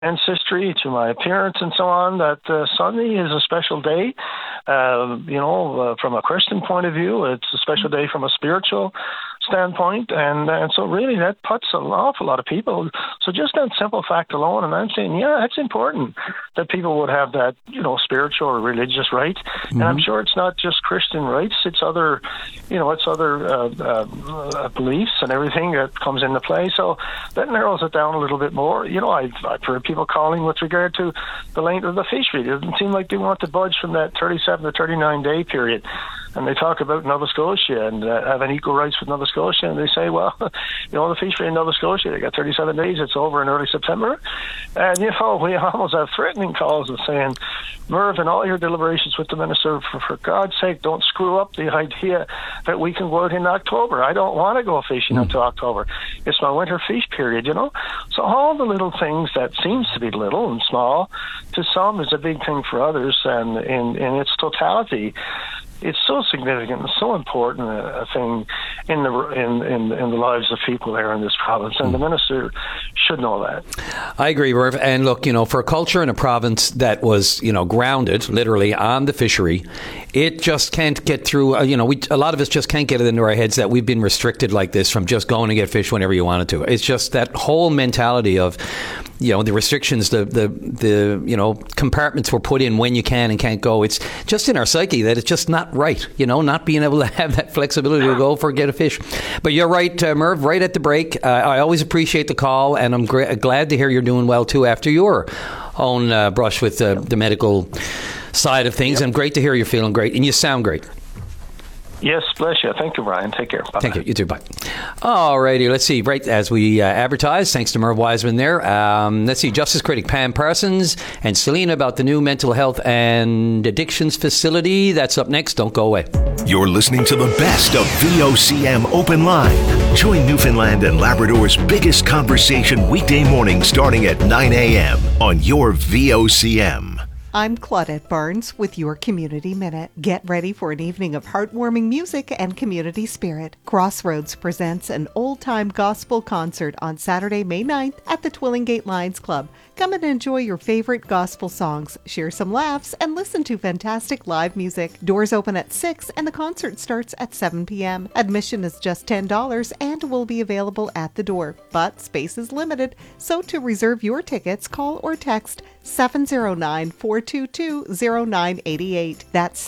ancestry, to my parents and so on, that Sunday is a special day. From a Christian point of view, it's a special day from a spiritual standpoint, and so really that puts an awful lot of people. So just that simple fact alone, and I'm saying, yeah, it's important that people would have that, spiritual or religious right. And I'm sure it's not just Christian rights; it's other, beliefs and everything that comes into play. So that narrows it down a little bit more. I've heard people calling with regard to the length of the fishery. It doesn't seem like they want to budge from that 37 to 39 day period. And they talk about Nova Scotia and having equal rights with Nova Scotia, and they say, well, the fishery in Nova Scotia, they got 37 days, it's over in early September. And, we almost have threatening calls of saying, Merv, in all your deliberations with the minister, for God's sake, don't screw up the idea that we can go out in October. I don't want to go fishing until October. It's my winter fish period, So all the little things that seems to be little and small, to some is a big thing for others, and in its totality, it's so significant and so important a thing in the lives of people there in this province, and the minister should know that. I agree, Merv. And look, for a culture in a province that was, grounded literally on the fishery, it just can't get through. A lot of us just can't get it into our heads that we've been restricted like this from just going to get fish whenever you wanted to. It's just that whole mentality of, the restrictions, the compartments were put in when you can and can't go. It's just in our psyche that it's just not right, not being able to have that flexibility to go get a fish. But you're right, Merv, right at the break. I always appreciate the call, and I'm glad to hear you're doing well too after your own brush with the medical side of things. Yep. And great to hear you're feeling great, and you sound great. Yes, bless you. Thank you, Brian. Take care. Bye-bye. Thank you. You too. Bye. All righty. Let's see. Right as we advertised, thanks to Merv Wiseman there. Let's see. Justice critic Pam Parsons and Selena about the new mental health and addictions facility. That's up next. Don't go away. You're listening to the best of VOCM Open Line. Join Newfoundland and Labrador's biggest conversation weekday morning starting at 9 a.m. on your VOCM. I'm Claudette Barnes with your Community Minute. Get ready for an evening of heartwarming music and community spirit. Crossroads presents an old-time gospel concert on Saturday, May 9th at the Twillingate Lions Club. Come and enjoy your favorite gospel songs, share some laughs, and listen to fantastic live music. Doors open at 6 and the concert starts at 7 p.m. Admission is just $10 and will be available at the door, but space is limited, so to reserve your tickets, call or text 709-422-0988. That's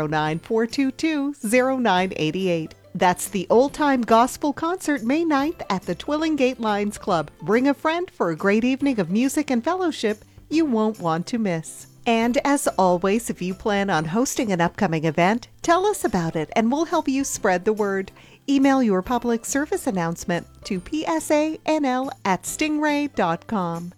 709-422-0988. That's the old-time gospel concert May 9th at the Twillingate Lions Club. Bring a friend for a great evening of music and fellowship you won't want to miss. And as always, if you plan on hosting an upcoming event, tell us about it and we'll help you spread the word. Email your public service announcement to psanl@stingray.com.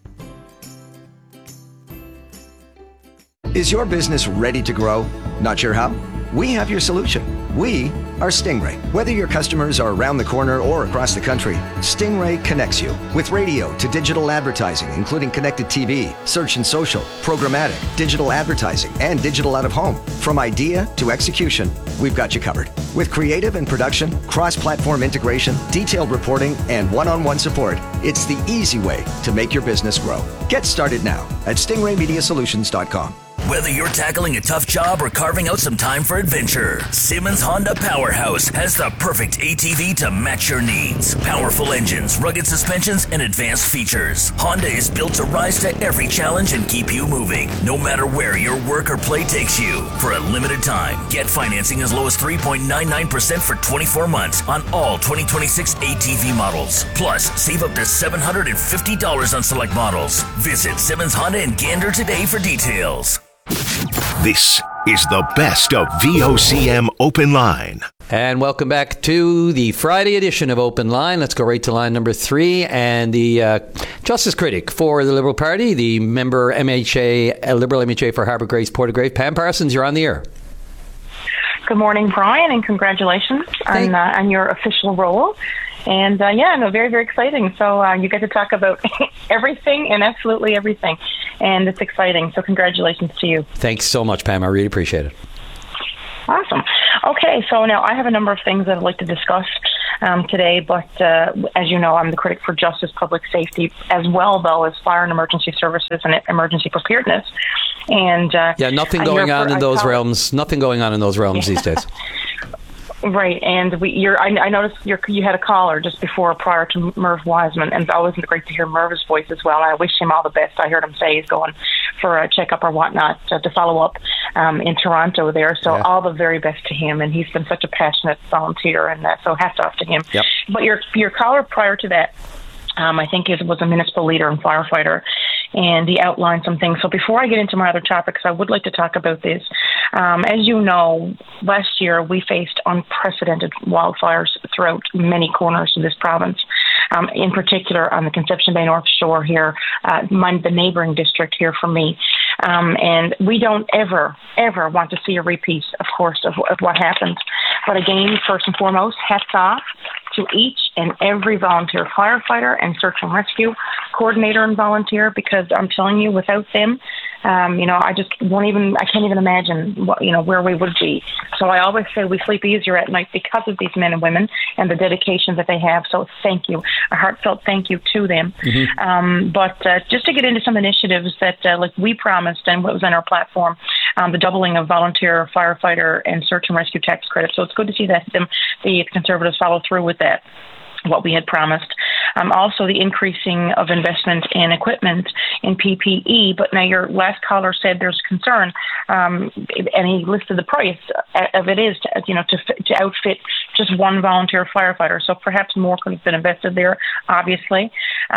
Is your business ready to grow? Not sure how? We have your solution. We are Stingray. Whether your customers are around the corner or across the country, Stingray connects you with radio to digital advertising, including connected TV, search and social, programmatic, digital advertising, and digital out of home. From idea to execution, we've got you covered. With creative and production, cross-platform integration, detailed reporting, and one-on-one support, it's the easy way to make your business grow. Get started now at stingraymediasolutions.com. Whether you're tackling a tough job or carving out some time for adventure, Simmons Honda Powerhouse has the perfect ATV to match your needs. Powerful engines, rugged suspensions, and advanced features. Honda is built to rise to every challenge and keep you moving, no matter where your work or play takes you. For a limited time, get financing as low as 3.99% for 24 months on all 2026 ATV models. Plus, save up to $750 on select models. Visit Simmons Honda in Gander today for details. This is the best of VOCM Open Line. And welcome back to the Friday edition of Open Line. Let's go right to line number 3. And the Justice critic for the Liberal Party, the member MHA, Liberal MHA for Harbour Grace, Portagrave, Pam Parsons, you're on the air. Good morning, Brian, and congratulations on your official role. And very, very exciting. So you get to talk about everything and absolutely everything. And it's exciting. So congratulations to you. Thanks so much, Pam. I really appreciate it. Awesome. Okay, so now I have a number of things that I'd like to discuss. today. But as you know, I'm the critic for Justice Public Safety, as well, though, as Fire and Emergency Services and Emergency Preparedness. And nothing going on in those realms. Nothing going on in those realms these days. Right, and I noticed you had a caller just prior to Merv Wiseman, and it's always great to hear Merv's voice as well. I wish him all the best. I heard him say he's going for a checkup or whatnot to follow up in Toronto there. So all the very best to him, and he's been such a passionate volunteer, and so hats off to him. Yep. But your caller prior to that, I think it was a municipal leader and firefighter, and he outlined some things. So before I get into my other topics, I would like to talk about this. As you know, last year we faced unprecedented wildfires throughout many corners of this province, in particular on the Conception Bay North Shore here, the neighboring district here from me. And we don't ever want to see a repeat, of course, of what happened. But again, first and foremost, hats off to each and every volunteer firefighter and search and rescue coordinator and volunteer, because I'm telling you, without them, I can't even imagine where we would be. So I always say we sleep easier at night because of these men and women and the dedication that they have. So thank you, a heartfelt thank you to them. Mm-hmm. But just to get into some initiatives that like we promised and what was on our platform, the doubling of volunteer firefighter and search and rescue tax credits. So it's good to see that the Conservatives follow through with that, what we had promised. Also the increasing of investment in equipment in PPE, but now your last caller said there's concern, and he listed the price of it is to outfit just one volunteer firefighter. So perhaps more could have been invested there, obviously.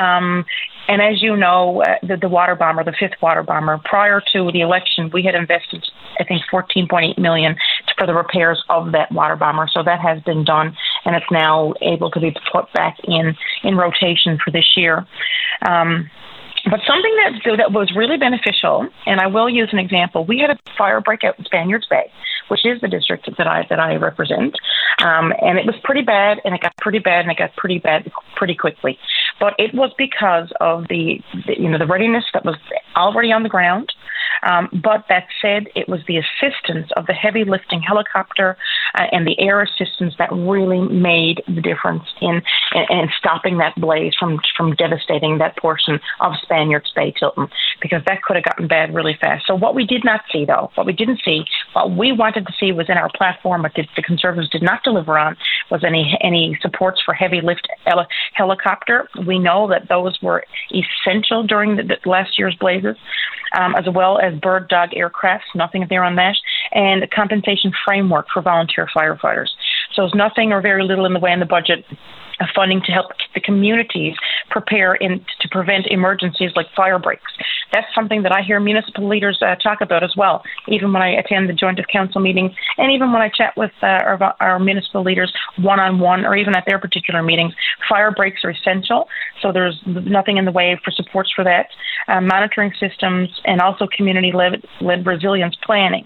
And as you know, the water bomber, the fifth water bomber, prior to the election, we had invested, I think, $14.8 million for the repairs of that water bomber. So that has been done, and it's now able to be put back in rotation for this year. But something that was really beneficial, and I will use an example. We had a fire breakout in Spaniards Bay, which is the district that I represent, and it was pretty bad, and it got pretty bad, and it got pretty bad pretty quickly. But it was because of the readiness that was already on the ground. But that said, it was the assistance of the heavy lifting helicopter and the air assistance that really made the difference in stopping that blaze from devastating that portion of Spaniards Bay, Tilton, because that could have gotten bad really fast. So what we did not see, though, what we wanted to see was in our platform, but the Conservatives did not deliver on, was any supports for heavy lift helicopter. We know that those were essential during the last year's blazes, as well as bird dog aircraft, nothing there on that, and a compensation framework for volunteer firefighters. So there's nothing or very little in the way in the budget of funding to help the communities prepare to prevent emergencies like fire breaks. That's something that I hear municipal leaders talk about as well, even when I attend the joint of council meetings, and even when I chat with our municipal leaders one-on-one, or even at their particular meetings. Fire breaks are essential, so there's nothing in the way for supports for that. Monitoring systems, and also community-led resilience planning.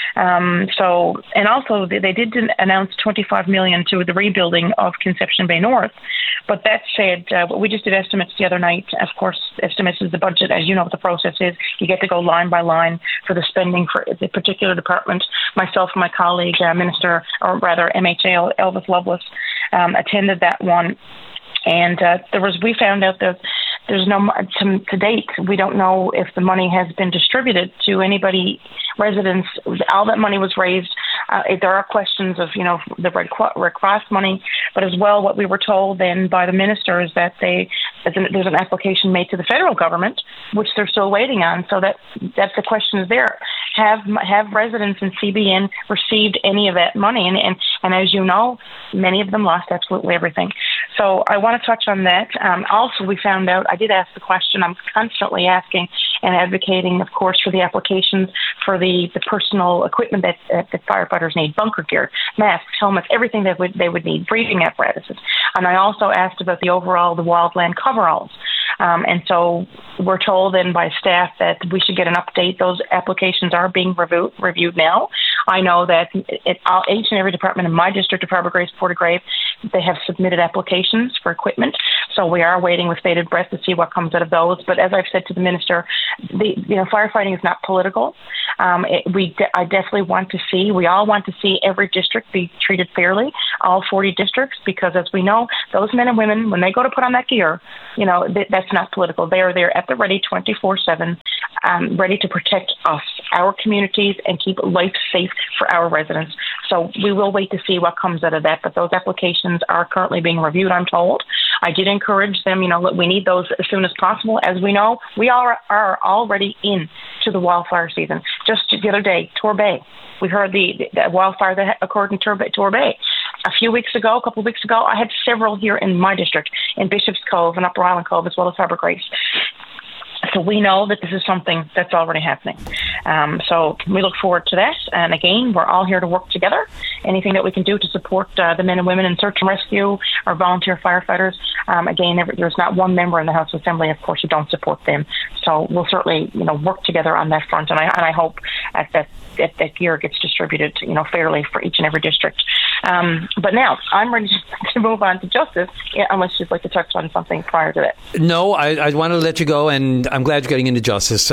And also they did announce $25 million to the rebuilding of Conception Bay North. But that said, we just did estimates the other night. Of course, estimates is the budget. As you know what the process is. You get to go line by line for the spending for the particular department. Myself and my colleague, MHA Elvis Lovelace, attended that one. And we found out that there's no, to date, we don't know if the money has been distributed to anybody, residents. All that money was raised. There are questions of, the Red Cross money, but as well, what we were told then by the minister is that there's an application made to the federal government, which they're still waiting on. So that's the question is there. Have residents in CBN received any of that money? And as you know, many of them lost absolutely everything. So I want to touch on that. Also, we found out, I did ask the question, I'm constantly asking and advocating, of course, for the applications for the personal equipment that firefighters need, bunker gear, masks, helmets, everything that they would need, breathing apparatuses. And I also asked about the wildland coveralls. And so we're told then by staff that we should get an update. Those applications are being reviewed now. I know that each and every department in my district of Harbour Grace, Portagrave, they have submitted applications for equipment. So we are waiting with bated breath to see what comes out of those. But as I've said to the minister, firefighting is not political. I definitely want to see, we all want to see every district be treated fairly. all 40 districts, because as we know, those men and women, when they go to put on that gear, that's not political. They are there at the ready 24/7, ready to protect us, our communities, and keep life safe for our residents. So we will wait to see what comes out of that, but those applications are currently being reviewed, I'm told. I did encourage them, we need those as soon as possible. As we know, we are already into the wildfire season. Just the other day, Torbay, we heard the wildfire that occurred in Torbay. A couple of weeks ago, I had several here in my district, in Bishop's Cove and Upper Island Cove, as well as Harbour Grace. So we know that this is something that's already happening. So we look forward to that. And again, we're all here to work together. Anything that we can do to support the men and women in search and rescue, our volunteer firefighters. Again, there's not one member in the House Assembly, of course, who don't support them. So we'll certainly, work together on that front. And I hope that gear gets distributed, fairly for each and every district. But now I'm ready to move on to Justice, unless you'd like to touch on something prior to that. No, I want to let you go, and I'm glad you're getting into Justice.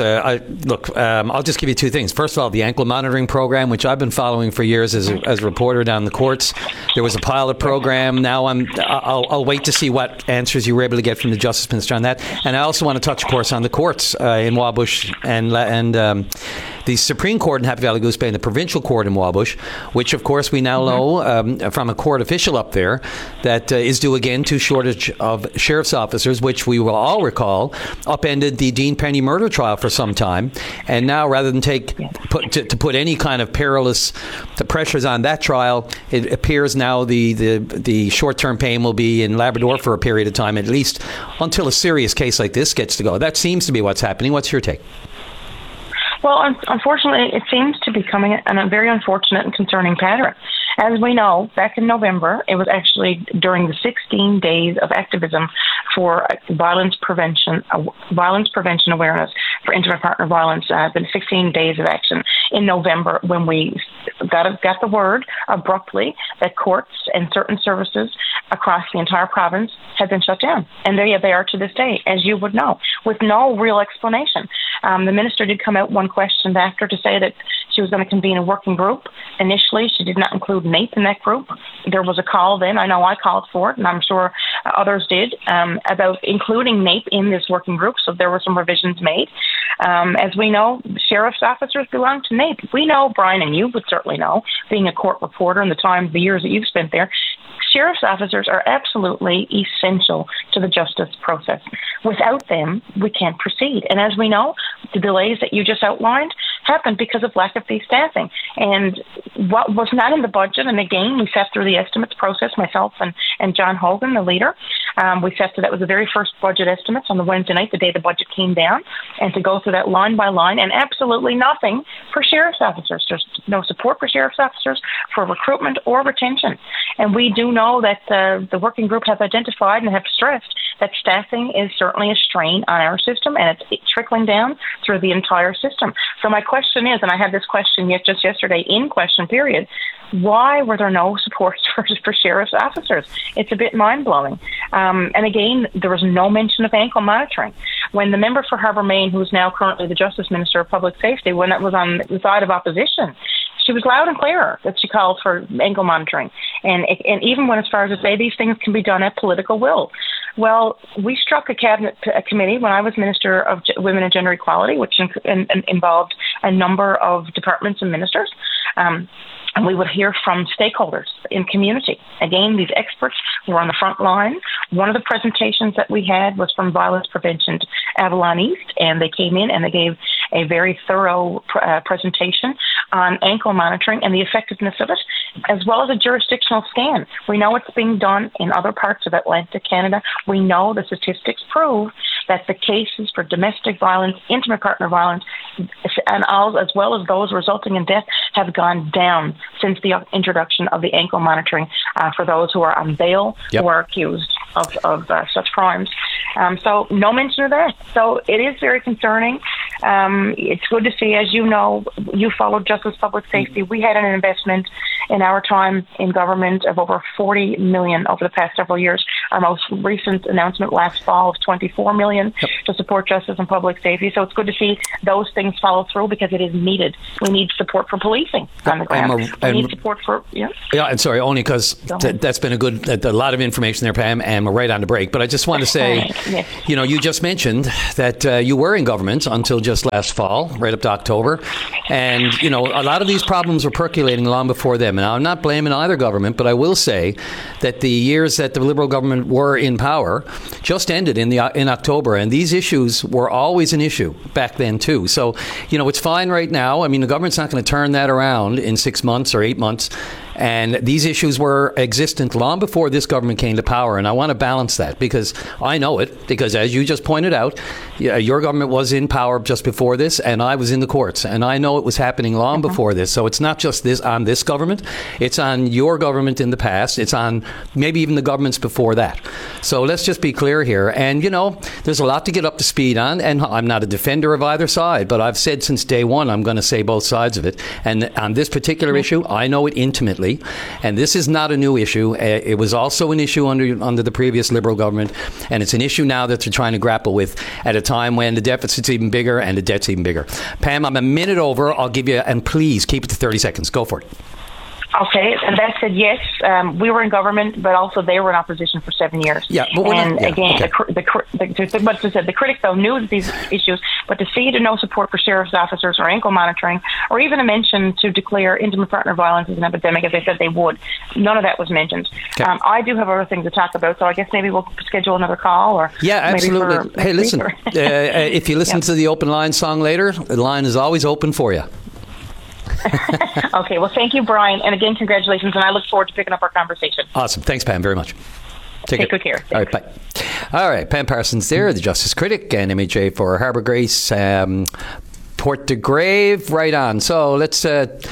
I'll just give you two things. First of all, the ankle monitoring program, which I've been following for years as a reporter down the courts. There was a pilot program. Now I'll wait to see what answers you were able to get from the Justice Minister on that. And I also want to touch, of course, on the courts in Wabush and the Supreme Court in Happy Valley Goose Bay and the Provincial Court in Wabush, which, of course, we now know from a court official up there that is due again to shortage of sheriff's officers, which we will all recall upended the Dean Penny murder trial for some time. And now, rather than put any kind of perilous pressures on that trial, it appears now the short-term pain will be in Labrador for a period of time, at least until a serious case like this gets to go. That seems to be what's happening. What's your take? Well, unfortunately, it seems to be becoming a very unfortunate and concerning pattern. As we know, back in November, it was actually during the 16 days of activism for violence prevention awareness for intimate partner violence. Been 16 days of action in November when we got the word abruptly that courts and certain services across the entire province had been shut down. And there they are to this day, as you would know, with no real explanation. The minister did come out one question after to say that she was going to convene a working group. Initially, she did not include NAPE in that group. There was a call then. I know I called for it, and I'm sure others did, about including NAPE in this working group. So there were some revisions made. As we know, sheriff's officers belong to NAPE. We know, Brian, and you would certainly know, being a court reporter and the years that you've spent there, sheriff's officers are absolutely essential to the justice process. Without them, we can't proceed. And as we know, the delays that you just outlined happened because of lack of the staffing. And what was not in the budget, and again, we sat through the estimates process, myself and John Hogan, the leader. We sat through that was the very first budget estimates on the Wednesday night, the day the budget came down, and to go through that line by line, and absolutely nothing for sheriff's officers. There's no support for sheriff's officers for recruitment or retention. And we do know that the working group has identified and have stressed that staffing is certainly a strain on our system, and it's trickling down through the entire system. So my question is, and I had this question just yesterday in question period, why were there no supports for sheriff's officers? It's a bit mind-blowing. And again, there was no mention of ankle monitoring. When the member for Harbour Main, who is now currently the Justice Minister of Public Safety, when it was on the side of opposition, she was loud and clear that she called for ankle monitoring. And even went as far as to say these things can be done at political will. Well, we struck a cabinet committee when I was Minister of Women and Gender Equality, which involved a number of departments and ministers. And we would hear from stakeholders in community. Again, these experts were on the front line. One of the presentations that we had was from Violence Prevention Avalon East, and they came in and they gave a very thorough presentation on ankle monitoring and the effectiveness of it, as well as a jurisdictional scan. We know it's being done in other parts of Atlantic Canada. We know the statistics prove that the cases for domestic violence, intimate partner violence, and all, as well as those resulting in death, have gone down since the introduction of the ankle monitoring for those who are on bail, who are accused of such crimes. So no mention of that. So it is very concerning. It's good to see, as you know, you followed Justice Public Safety. We had an investment in our time in government of over 40 million over the past several years. Our most recent announcement last fall of 24 million to support justice and public safety. So it's good to see those things follow through because it is needed. We need support for policing on the ground. We need support for, Yeah, and sorry, only because that's been a lot of information there, Pam, and we're right on the break. But I just want to say, you just mentioned that you were in government until just last fall, right up to October. And, a lot of these problems were percolating long before them. And I'm not blaming either government, but I will say that the years that the Liberal government were in power just ended in October. And these issues were always an issue back then, too. So, it's fine right now. I mean, the government's not going to turn that around in 6 months or 8 months. And these issues were existent long before this government came to power. And I want to balance that because I know it. Because as you just pointed out, your government was in power just before this, and I was in the courts. And I know it was happening long before this. So it's not just on this government. It's on your government in the past. It's on maybe even the governments before that. So let's just be clear here. And, there's a lot to get up to speed on. And I'm not a defender of either side. But I've said since day one, I'm going to say both sides of it. And on this particular issue, I know it intimately. And this is not a new issue. It was also an issue under the previous Liberal government. And it's an issue now that they're trying to grapple with at a time when the deficit's even bigger and the debt's even bigger. Pam, I'm a minute over. I'll give you, and please keep it to 30 seconds. Go for it. Okay, and that said, yes, we were in government, but also they were in opposition for 7 years. Yeah, but the critics, though, knew these issues, but to see no support for sheriff's officers or ankle monitoring, or even a mention to declare intimate partner violence as an epidemic, as they said they would, none of that was mentioned. Okay. I do have other things to talk about, so I guess maybe we'll schedule another call. Or yeah, absolutely. Hey, listen, if you listen to the Open Line song later, the line is always open for you. Okay, well, thank you, Brian. And again, congratulations, and I look forward to picking up our conversation. Awesome. Thanks, Pam, very much. Take good care. All right, bye. All right, Pam Parsons there, the Justice Critic and MHA for Harbour Grace, Port de Grave, right on. So let's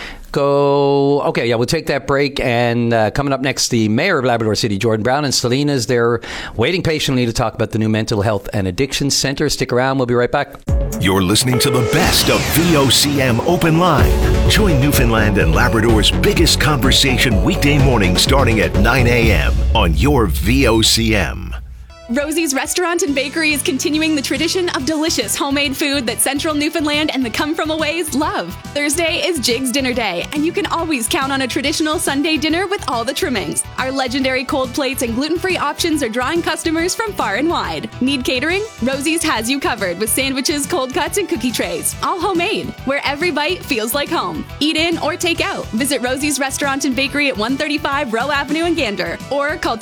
go. Okay, yeah, we'll take that break. And coming up next, the Mayor of Labrador City, Jordan Brown, and Selena is there waiting patiently to talk about the new Mental Health and Addiction Centre. Stick around. We'll be right back. You're listening to the best of VOCM Open Line. Join Newfoundland and Labrador's biggest conversation weekday mornings starting at 9 a.m. on your VOCM. Rosie's Restaurant and Bakery is continuing the tradition of delicious homemade food that Central Newfoundland and the come-from-aways love. Thursday is Jig's Dinner Day, and you can always count on a traditional Sunday dinner with all the trimmings. Our legendary cold plates and gluten-free options are drawing customers from far and wide. Need catering? Rosie's has you covered with sandwiches, cold cuts, and cookie trays, all homemade, where every bite feels like home. Eat in or take out. Visit Rosie's Restaurant and Bakery at 135 Rowe Avenue in Gander, or call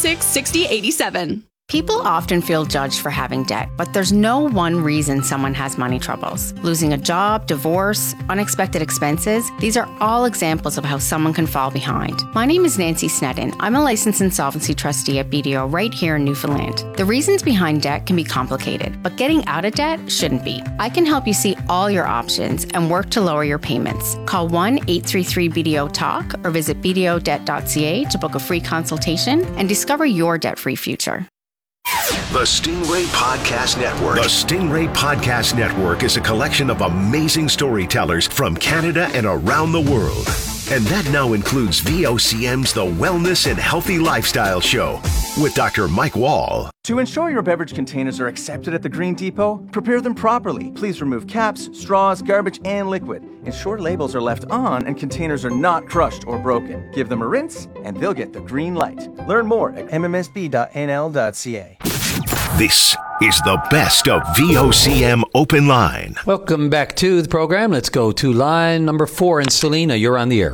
256-6087. People often feel judged for having debt, but there's no one reason someone has money troubles. Losing a job, divorce, unexpected expenses, these are all examples of how someone can fall behind. My name is Nancy Snedden. I'm a licensed insolvency trustee at BDO right here in Newfoundland. The reasons behind debt can be complicated, but getting out of debt shouldn't be. I can help you see all your options and work to lower your payments. Call 1-833-BDO-TALK or visit bdodebt.ca to book a free consultation and discover your debt-free future. The Stingray Podcast Network. The Stingray Podcast Network is a collection of amazing storytellers from Canada and around the world. And that now includes VOCM's The Wellness and Healthy Lifestyle Show with Dr. Mike Wall. To ensure your beverage containers are accepted at the Green Depot, prepare them properly. Please remove caps, straws, garbage, and liquid. Ensure labels are left on and containers are not crushed or broken. Give them a rinse and they'll get the green light. Learn more at mmsb.nl.ca. This is the best of VOCM Open Line. Welcome back to the program. Let's go to line number 4. And Selena, you're on the air.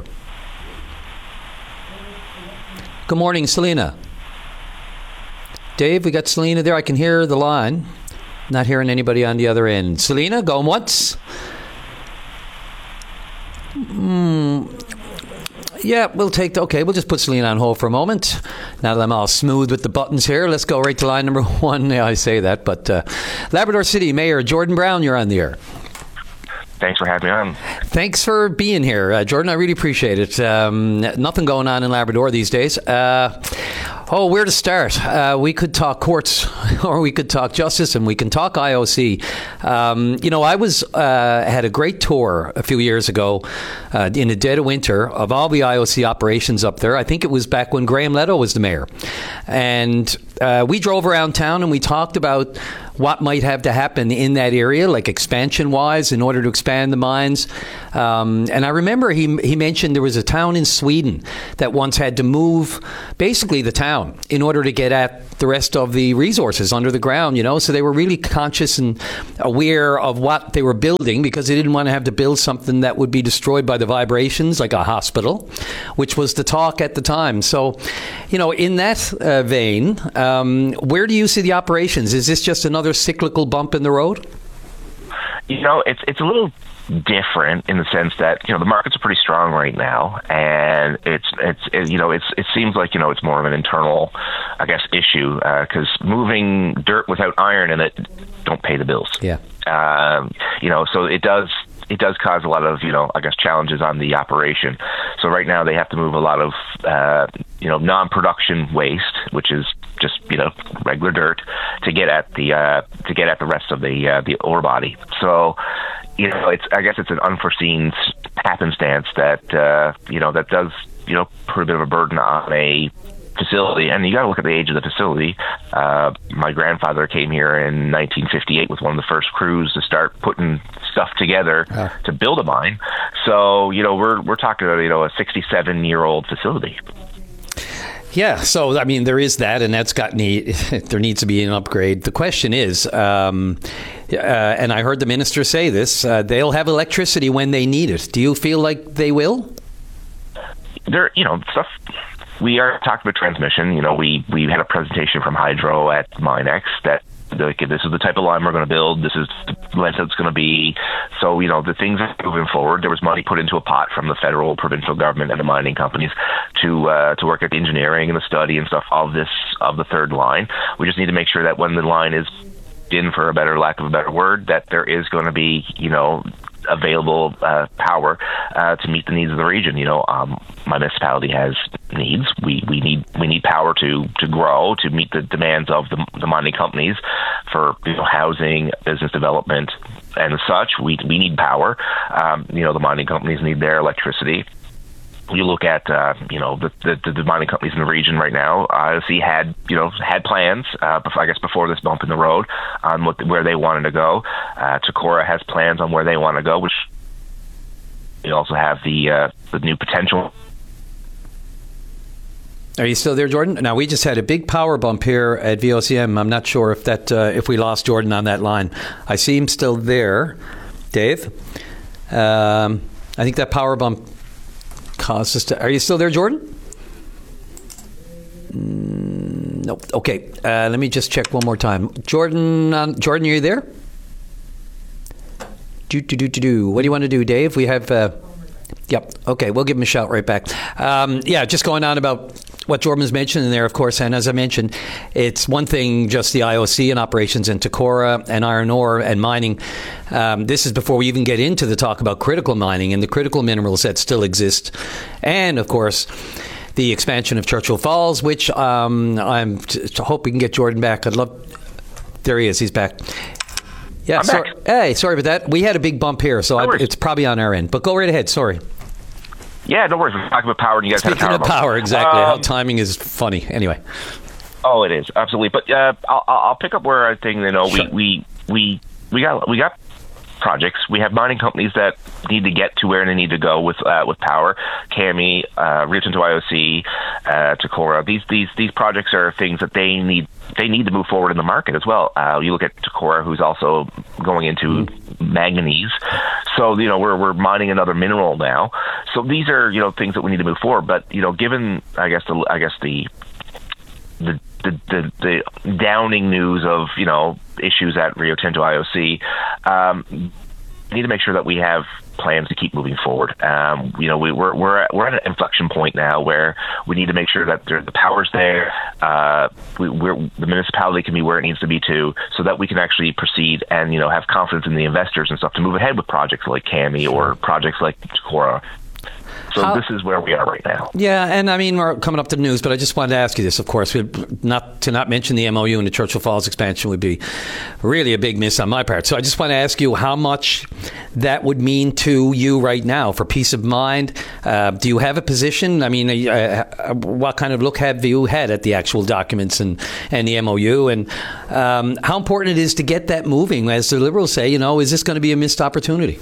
Good morning, Selena. Dave, we got Selena there. I can hear the line. Not hearing anybody on the other end. Selena, going once? Yeah, we'll just put Selena on hold for a moment. Now that I'm all smooth with the buttons here, let's go right to line number 1. Yeah, I say that, but Labrador City Mayor Jordan Brown, you're on the air. Thanks for having me on. Thanks for being here, Jordan. I really appreciate it. Nothing going on in Labrador these days. Oh, where to start? We could talk courts, or we could talk justice, and we can talk IOC. I was had a great tour a few years ago in the dead of winter of all the IOC operations up there. I think it was back when Graham Leto was the mayor. And we drove around town and we talked about what might have to happen in that area, like expansion-wise, in order to expand the mines. And I remember he mentioned there was a town in Sweden that once had to move basically the town in order to get at the rest of the resources under the ground, So they were really conscious and aware of what they were building because they didn't want to have to build something that would be destroyed by the vibrations, like a hospital, which was the talk at the time. So, in that vein, where do you see the operations? Is this just another cyclical bump in the road? It's a little different in the sense that the markets are pretty strong right now, and it seems like it's more of an internal, I guess, issue because moving dirt without iron in it don't pay the bills. Yeah. So it does cause a lot of I guess challenges on the operation. So right now they have to move a lot of non-production waste, which is just regular dirt, to get at the rest of the ore body. So I guess it's an unforeseen happenstance that that does put a bit of a burden on a facility. And you got to look at the age of the facility. My grandfather came here in 1958 with one of the first crews to start putting stuff together to build a mine. So we're talking about a 67-year-old facility. Yeah, so there is that, and that's there needs to be an upgrade. The question is, and I heard the minister say this, they'll have electricity when they need it. Do you feel like they will? Stuff. We are talking about transmission. We had a presentation from Hydro at Minex that this is the type of line we're going to build. This is the length it's going to be. So, the things are moving forward. There was money put into a pot from the federal, provincial government and the mining companies to work at the engineering and the study and stuff of the third line. We just need to make sure that when the line is in, for lack of a better word, that there is going to be, available power to meet the needs of the region. My municipality has needs. We need power to grow, to meet the demands of the mining companies for housing, business development, and such. We need power. The mining companies need their electricity. You look at the mining companies in the region right now. IOC had plans before this bump in the road on where they wanted to go. Takora has plans on where they want to go, which we also have the new potential. Are you still there, Jordan? Now, we just had a big power bump here at VOCM. I'm not sure if we lost Jordan on that line. I see him still there. Dave? I think that power bump caused us to... Are you still there, Jordan? Nope. Okay. Let me just check one more time. Jordan, are you there? What do you want to do, Dave? We have... Yep. Okay, we'll give him a shout right back. Just going on about what Jordan was mentioning there, of course, and as I mentioned, it's one thing just the IOC and operations in Takora and iron ore and mining. This is before we even get into the talk about critical mining and the critical minerals that still exist. And, of course, the expansion of Churchill Falls, which I'm hope we can get Jordan back. There he is. He's back. Yeah, hey, sorry about that. We had a big bump here, so it's probably on our end. But go right ahead. Sorry. Yeah, no worries. We're talking about power, and you guys Speaking had a power, exactly. How timing is funny. Anyway. Oh, it is absolutely. But I'll pick up where I think Sure. we got projects. We have mining companies that need to get to where they need to go with power. CAMI, Rio Tinto IOC, Takora. These projects are things that they need to move forward in the market as well. You look at Takora, who's also going into manganese. So we're mining another mineral now. So these are things that we need to move forward. But given I guess the downing news of issues at Rio Tinto IOC, we need to make sure that we have plans to keep moving forward. We're at an inflection point now where we need to make sure that the power's there. The municipality can be where it needs to be too, so that we can actually proceed and have confidence in the investors and stuff to move ahead with projects like CAMI or projects like Takora. So this is where we are right now. Yeah, and I mean, we're coming up to the news, but I just wanted to ask you this, of course. Not mention the MOU and the Churchill Falls expansion would be really a big miss on my part. So I just want to ask you how much that would mean to you right now for peace of mind. Do you have a position? I mean, what kind of look have you had at the actual documents and the MOU? And how important it is to get that moving? As the Liberals say, is this going to be a missed opportunity?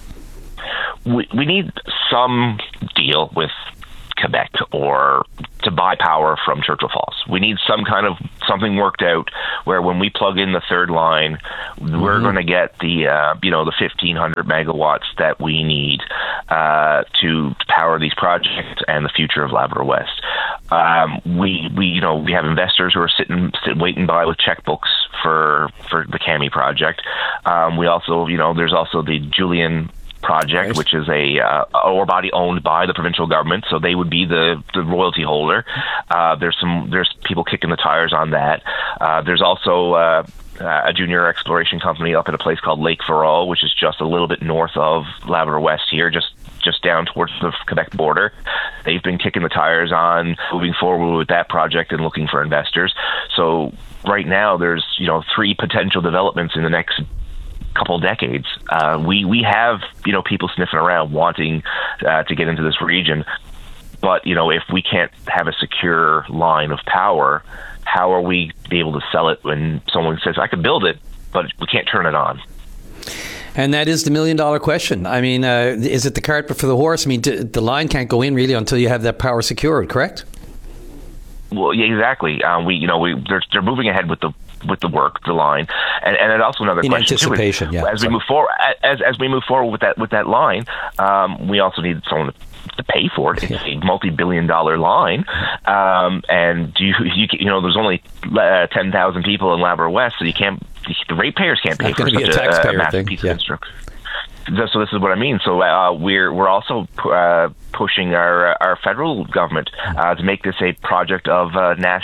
We need some deal with Quebec or to buy power from Churchill Falls. We need some kind of something worked out where when we plug in the third line, we're going to get the 1,500 megawatts that we need to power these projects and the future of Labrador West. We have investors who are sitting waiting by with checkbooks for the Kami project. We also, there's also the Julian project, which is a ore body owned by the provincial government, so they would be the royalty holder. There's people kicking the tires on that. There's also a junior exploration company up at a place called Lake Farol, which is just a little bit north of Labrador West here, just down towards the Quebec border. They've been kicking the tires on moving forward with that project and looking for investors. So right now there's 3 potential developments in the next couple decades. We have people sniffing around wanting to get into this region, but if we can't have a secure line of power, how are we be able to sell it when someone says I could build it, but we can't turn it on? And that is the $1 million question. I mean, is it the cart before the horse? I mean, the line can't go in really until you have that power secured, correct? Well, yeah, exactly. They're moving ahead with the work, the line, and also another question anticipation. Too, as we move forward, as we move forward with that line, we also need someone to pay for it. It's a multi-billion-dollar line, and there's only 10,000 people in Labrador West, so the ratepayers can't pay for such a massive piece of infrastructure. So this is what I mean. So we're also pushing our federal government to make this a project of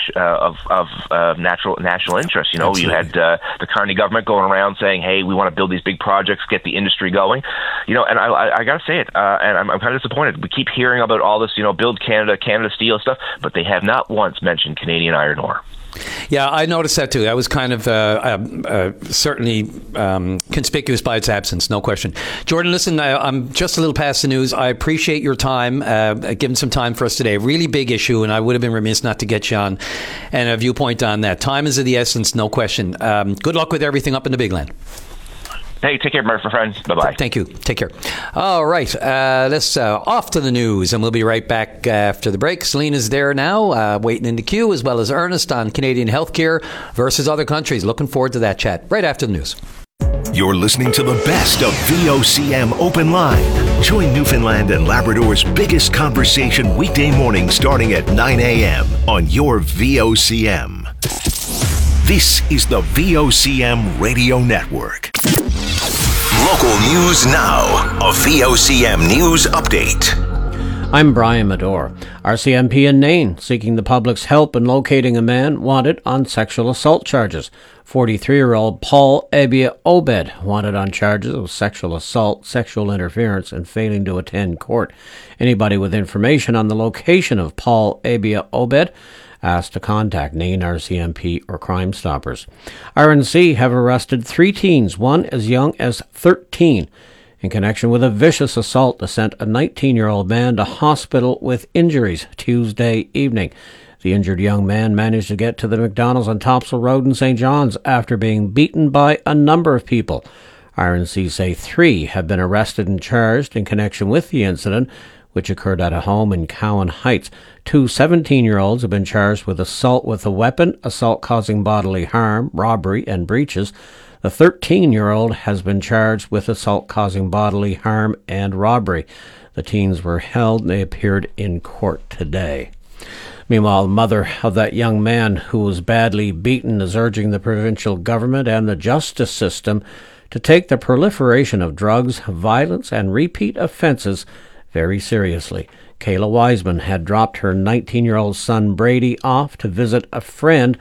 national interest. You had the Carney government going around saying, "Hey, we want to build these big projects, get the industry going." And I got to say it, and I'm kind of disappointed. We keep hearing about all this, Build Canada, Canada Steel stuff, but they have not once mentioned Canadian iron ore. Yeah, I noticed that too. That was kind of certainly conspicuous by its absence, no question. Jordan, listen, I'm just a little past the news. I appreciate your time, giving some time for us today. Really big issue, and I would have been remiss not to get you on and a viewpoint on that. Time is of the essence, no question. Good luck with everything up in the Big Land. Hey, take care, my friends. Bye-bye. Thank you. Take care. All right. Let's off to the news, and we'll be right back after the break. Selena's there now, waiting in the queue, as well as Ernest on Canadian healthcare versus other countries. Looking forward to that chat right after the news. You're listening to the best of VOCM Open Line. Join Newfoundland and Labrador's biggest conversation weekday morning starting at 9 a.m. on your VOCM. This is the VOCM Radio Network. Local news now. A VOCM News Update. I'm Brian Medor. RCMP in Nain seeking the public's help in locating a man wanted on sexual assault charges. 43-year-old Paul Abia Obed wanted on charges of sexual assault, sexual interference, and failing to attend court. Anybody with information on the location of Paul Abia Obed asked to contact Nain RCMP or Crime Stoppers. RNC have arrested 3 teens, one as young as 13, in connection with a vicious assault that sent a 19-year-old man to hospital with injuries Tuesday evening. The injured young man managed to get to the McDonald's on Topsail Road in St. John's after being beaten by a number of people. RNC say 3 have been arrested and charged in connection with the incident, which occurred at a home in Cowan Heights. 2 17-year-olds have been charged with assault with a weapon, assault causing bodily harm, robbery, and breaches. The 13-year-old has been charged with assault causing bodily harm and robbery. The teens were held and they appeared in court today. Meanwhile, the mother of that young man who was badly beaten is urging the provincial government and the justice system to take the proliferation of drugs, violence, and repeat offenses very seriously. Kayla Wiseman had dropped her 19-year-old son Brady off to visit a friend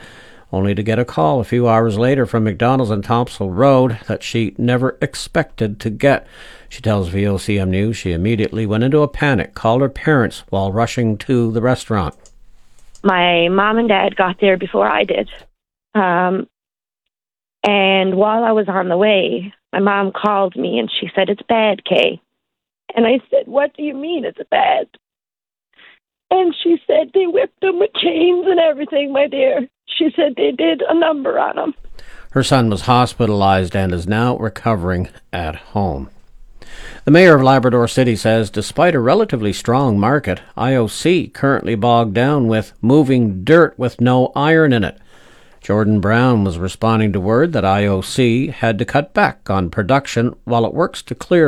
only to get a call a few hours later from McDonald's on Thompson Road that she never expected to get. She tells VOCM News she immediately went into a panic, called her parents while rushing to the restaurant. My mom and dad got there before I did. And while I was on the way, my mom called me and she said, "It's bad, Kay." And I said, "What do you mean it's bad?" And she said, "They whipped him with chains and everything, my dear." She said they did a number on him. Her son was hospitalized and is now recovering at home. The mayor of Labrador City says despite a relatively strong market, IOC currently bogged down with moving dirt with no iron in it. Jordan Brown was responding to word that IOC had to cut back on production while it works to clear